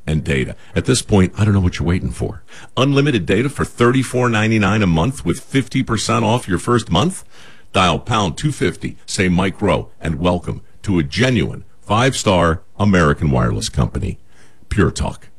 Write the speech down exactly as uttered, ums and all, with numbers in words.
and data. At this point, I don't know what you're waiting for. Unlimited data for thirty-four ninety-nine a month with fifty percent off your first month? Dial pound two fifty, say Mike Rowe, and welcome to a genuine five-star American wireless company. Pure Talk.